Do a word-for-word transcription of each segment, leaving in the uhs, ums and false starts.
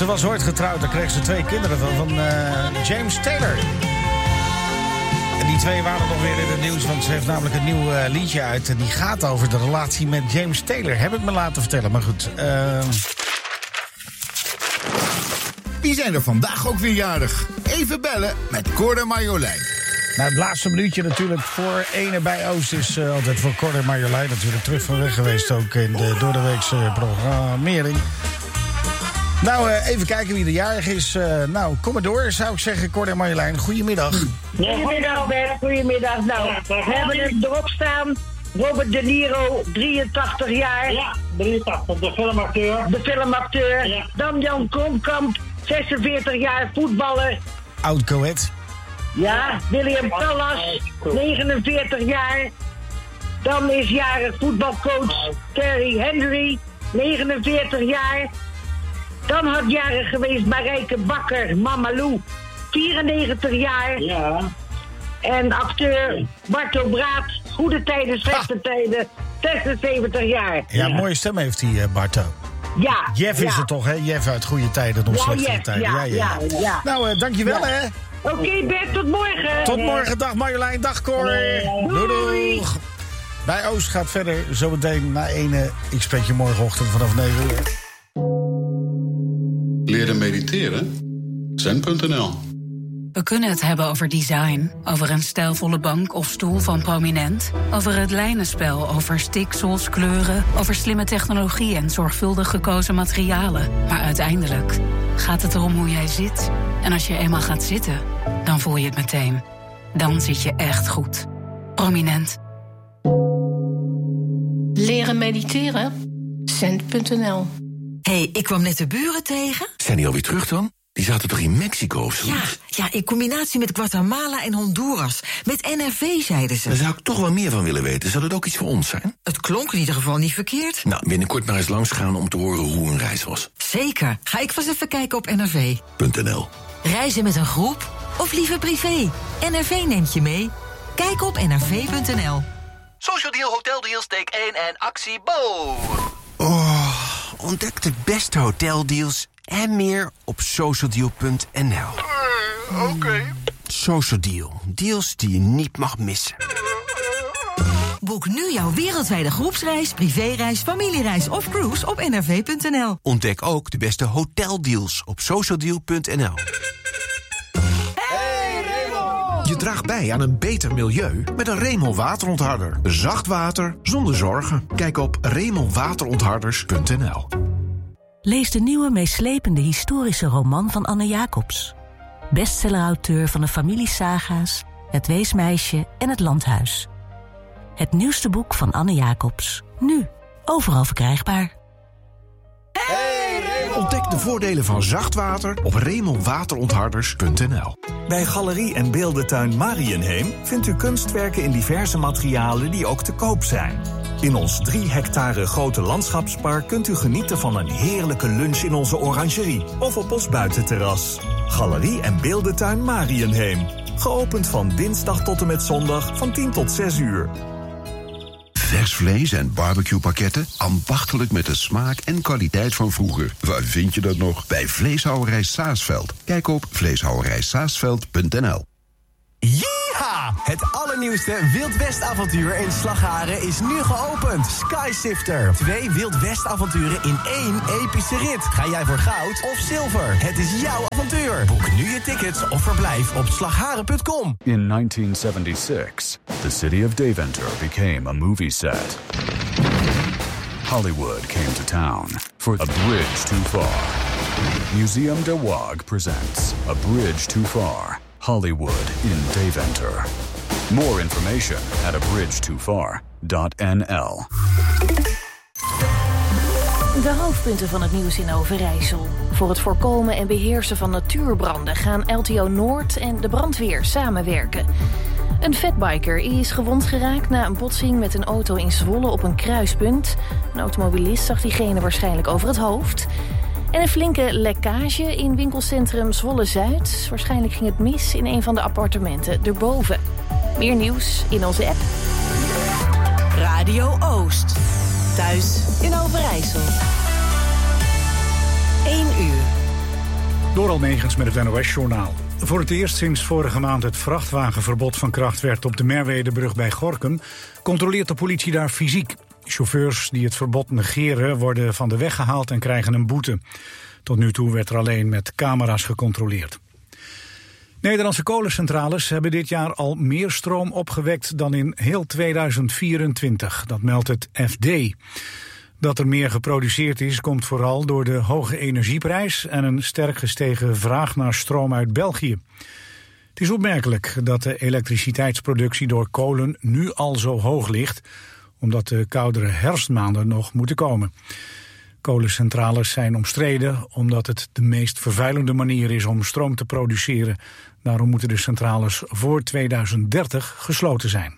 Ze was ooit getrouwd, daar kreeg ze twee kinderen van, van uh, James Taylor. En die twee waren nog weer in het nieuws, want ze heeft namelijk een nieuw uh, liedje uit. En die gaat over de relatie met James Taylor, heb ik me laten vertellen. Maar goed, uh... Wie zijn er vandaag ook weer jarig? Even bellen met Cor en Marjolein. Nou, het laatste minuutje natuurlijk voor ene bij Oost is uh, altijd voor Cor en Marjolein. Natuurlijk terug van weg geweest ook in de doordeweekse programmering. Nou, uh, even kijken wie de jarig is. Uh, nou, kom maar door, zou ik zeggen, Cor en Marjolein. Goedemiddag. Goedemiddag, Bert. Goedemiddag. Nou, we hebben het erop staan. Robert De Niro, drieëntachtig jaar. Ja, drieëntachtig, de filmacteur. De filmacteur. Ja. Dan Jan Kromkamp, zesenveertig jaar, voetballer. Oud-Coët. Ja, William Callas, negenenveertig jaar. Dan is jarig voetbalcoach Terry Henry, negenenveertig jaar. Dan had jarig geweest Marijke Bakker, Mama Lou, vierennegentig jaar. Ja. En acteur Bartel Braat, goede tijden, slechte ah. tijden, zesenzeventig jaar. Ja, ja, mooie stem heeft hij, uh, Bartel. Ja. Jeff ja. is het toch, hè? Jeff uit goede tijden, nog ja, slechte Jeff, tijden. Ja, ja, ja. ja, ja. Nou, uh, dankjewel, ja. hè? Oké, okay, Bert, tot morgen. Tot morgen, dag Marjolein, dag Cor. Doei. Doei, doeg. Bij Oost gaat verder zometeen na ene. Ik spreek je morgenochtend vanaf negen uur. Leren mediteren? zen punt n l. We kunnen het hebben over design, over een stijlvolle bank of stoel van Prominent, over het lijnenspel, over stiksels, kleuren, over slimme technologie en zorgvuldig gekozen materialen. Maar uiteindelijk gaat het erom hoe jij zit. En als je eenmaal gaat zitten, dan voel je het meteen. Dan zit je echt goed. Prominent. Leren mediteren? zen punt n l. Hé, hey, ik kwam net de buren tegen. Zijn die alweer terug dan? Die zaten toch in Mexico of zo? Ja, ja, in combinatie met Guatemala en Honduras. Met N R V, zeiden ze. Daar zou ik toch wel meer van willen weten. Zou dat ook iets voor ons zijn? Het klonk in ieder geval niet verkeerd. Nou, binnenkort maar eens langs gaan om te horen hoe een reis was. Zeker. Ga ik vast even kijken op N R V. .nl. Reizen met een groep of liever privé? N R V neemt je mee. Kijk op n r v punt n l. Social Deal, Hotel Deals, take één en actie Bo. Oh, ontdek de beste hoteldeals en meer op social deal punt n l. Uh, Oké. Okay. Social Deal. Deals die je niet mag missen. Boek nu jouw wereldwijde groepsreis, privéreis, familiereis of cruise op n r v punt n l. Ontdek ook de beste hoteldeals op social deal punt n l. Je draagt bij aan een beter milieu met een Remel waterontharder. Zacht water zonder zorgen. Kijk op remel waterontharders punt n l. Lees de nieuwe meeslepende historische roman van Anne Jacobs. Bestsellerauteur van de familiesaga's, Het Weesmeisje en Het Landhuis. Het nieuwste boek van Anne Jacobs. Nu, overal verkrijgbaar. Ontdek de voordelen van zacht water op remel waterontharders punt n l. Bij Galerie en Beeldentuin Marienheem vindt u kunstwerken in diverse materialen die ook te koop zijn. In ons drie hectare grote landschapspark kunt u genieten van een heerlijke lunch in onze orangerie of op ons buitenterras. Galerie en Beeldentuin Marienheem. Geopend van dinsdag tot en met zondag van tien tot zes uur. Vers vlees en barbecuepakketten, ambachtelijk met de smaak en kwaliteit van vroeger. Waar vind je dat nog? Bij Vleeshouwerij Saasveld. Kijk op vleeshouwerij saasveld punt n l. Yeeha! Het allernieuwste Wild West avontuur in Slagharen is nu geopend. Skysifter. Twee Wild West avonturen in één epische rit. Ga jij voor goud of zilver? Het is jouw avontuur. Boek nu je tickets of verblijf op slagharen punt com. In nineteen seventy-six, the city of Deventer became a movie set. Hollywood came to town for A Bridge Too Far. Museum de Waag presents A Bridge Too Far. Hollywood in Deventer. More information at a bridge too far dot n l. De hoofdpunten van het nieuws in Overijssel. Voor het voorkomen en beheersen van natuurbranden gaan L T O Noord en de brandweer samenwerken. Een fatbiker is gewond geraakt na een botsing met een auto in Zwolle op een kruispunt. Een automobilist zag diegene waarschijnlijk over het hoofd. En een flinke lekkage in winkelcentrum Zwolle-Zuid. Waarschijnlijk ging het mis in een van de appartementen erboven. Meer nieuws in onze app. Radio Oost. Thuis in Overijssel. één uur. Door Almegens met het N O S-journaal. Voor het eerst sinds vorige maand het vrachtwagenverbod van kracht werd op de Merwedebrug bij Gorinchem, controleert de politie daar fysiek. Chauffeurs die het verbod negeren worden van de weg gehaald en krijgen een boete. Tot nu toe werd er alleen met camera's gecontroleerd. Nederlandse kolencentrales hebben dit jaar al meer stroom opgewekt dan in heel tweeduizend vierentwintig. Dat meldt het F D. Dat er meer geproduceerd is, komt vooral door de hoge energieprijs en een sterk gestegen vraag naar stroom uit België. Het is opmerkelijk dat de elektriciteitsproductie door kolen nu al zo hoog ligt, omdat de koudere herfstmaanden nog moeten komen. Kolencentrales zijn omstreden omdat het de meest vervuilende manier is om stroom te produceren. Daarom moeten de centrales voor tweeduizend dertig gesloten zijn.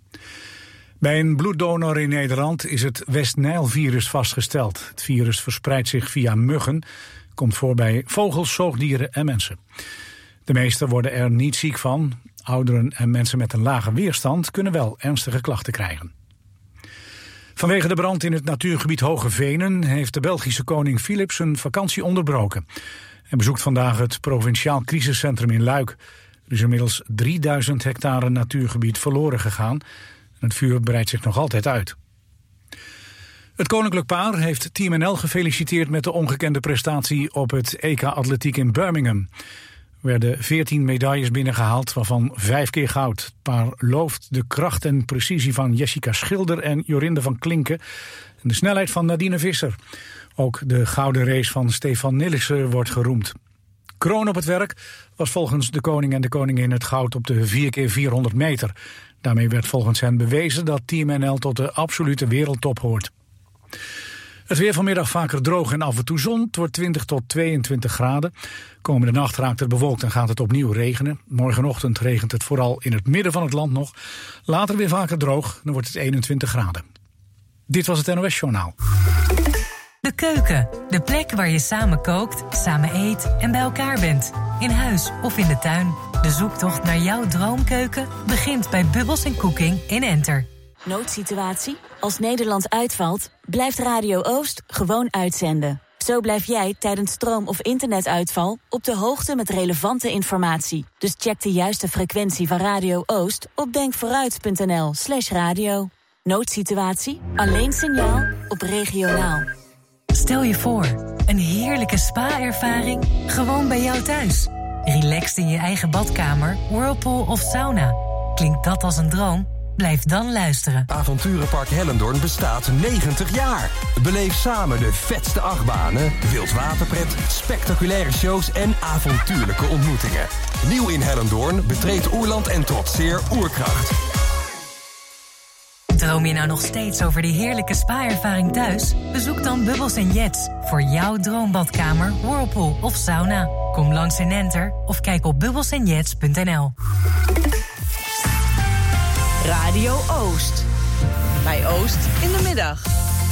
Bij een bloeddonor in Nederland is het West-Nijl-virus vastgesteld. Het virus verspreidt zich via muggen, komt voor bij vogels, zoogdieren en mensen. De meesten worden er niet ziek van. Ouderen en mensen met een lage weerstand kunnen wel ernstige klachten krijgen. Vanwege de brand in het natuurgebied Hoge Venen heeft de Belgische koning Filip zijn vakantie onderbroken. Hij bezoekt vandaag het provinciaal crisiscentrum in Luik. Er is inmiddels drieduizend hectare natuurgebied verloren gegaan. En het vuur breidt zich nog altijd uit. Het koninklijk paar heeft Team N L gefeliciteerd met de ongekende prestatie op het E K Atletiek in Birmingham. Er werden veertien medailles binnengehaald, waarvan vijf keer goud. Het paar looft de kracht en precisie van Jessica Schilder en Jorinde van Klinken en de snelheid van Nadine Visser. Ook de gouden race van Stefan Nelissen wordt geroemd. Kroon op het werk was volgens de koning en de koningin het goud op de vier keer vierhonderd meter. Daarmee werd volgens hen bewezen dat Team N L tot de absolute wereldtop hoort. Het weer vanmiddag vaker droog en af en toe zon. Het wordt twintig tot tweeëntwintig graden. Komende nacht raakt het bewolkt en gaat het opnieuw regenen. Morgenochtend regent het vooral in het midden van het land nog. Later weer vaker droog, dan wordt het eenentwintig graden. Dit was het N O S-journaal. De keuken, de plek waar je samen kookt, samen eet en bij elkaar bent. In huis of in de tuin. De zoektocht naar jouw droomkeuken begint bij Bubbles en Cooking in Enter. Noodsituatie? Als Nederland uitvalt, blijft Radio Oost gewoon uitzenden. Zo blijf jij tijdens stroom- of internetuitval op de hoogte met relevante informatie. Dus check de juiste frequentie van Radio Oost op denkvooruit.nl slash radio. Noodsituatie? Alleen signaal op regionaal. Stel je voor, een heerlijke spa-ervaring gewoon bij jou thuis. Relaxed in je eigen badkamer, whirlpool of sauna. Klinkt dat als een droom? Blijf dan luisteren. Avonturenpark Hellendoorn bestaat negentig jaar. Beleef samen de vetste achtbanen, wildwaterpret, spectaculaire shows en avontuurlijke ontmoetingen. Nieuw in Hellendoorn betreedt Oerland en trotseer Oerkracht. Droom je nou nog steeds over die heerlijke spa-ervaring thuis? Bezoek dan Bubbles en Jets voor jouw droombadkamer, whirlpool of sauna. Kom langs in Enter of kijk op bubbles en jets punt n l. Radio Oost. Bij Oost in de middag.